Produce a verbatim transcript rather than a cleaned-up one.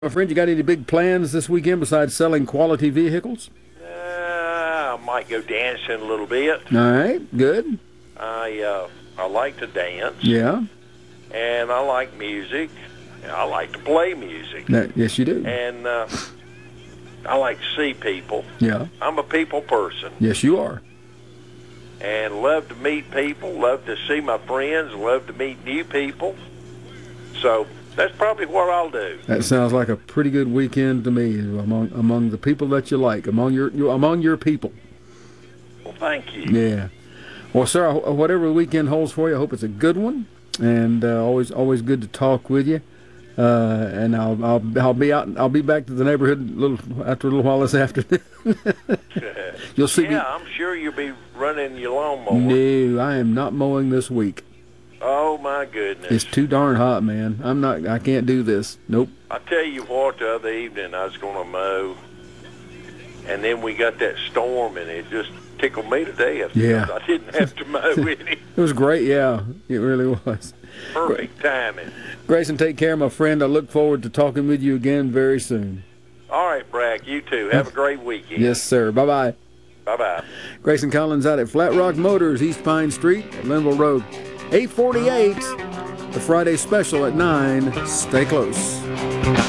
My friend, you got any big plans this weekend besides selling quality vehicles? Uh, I might go dancing a little bit. All right, good. I uh, I like to dance. Yeah. And I like music. And I like to play music. That, yes, you do. And uh, I like to see people. Yeah. I'm a people person. Yes, you are. And love to meet people, love to see my friends, love to meet new people. So that's probably what I'll do. That sounds like a pretty good weekend to me. Among among the people that you like, among your, your among your people. Well, thank you. Yeah. Well, sir, whatever the weekend holds for you, I hope it's a good one. And uh, always always good to talk with you. Uh, and I'll I'll I'll be out. I'll be back to the neighborhood a little after a little while this afternoon. You'll see yeah, me. I'm sure you'll be running your lawnmower. No, I am not mowing this week. Oh my goodness! It's too darn hot, man. I'm not. I can't do this. Nope. I tell you what, the other evening I was going to mow, and then we got that storm, and it just tickled me to death. Yeah. I didn't have to mow any. It was great. Yeah, it really was. Perfect timing. Grayson, take care, my friend. I look forward to talking with you again very soon. All right, Brack. You too. Have a great weekend. Yes, sir. Bye bye. Bye bye. Grayson Collins out at Flat Rock Motors, East Pine Street, Linville Road. eight forty-eight, the Friday special at nine. Stay close.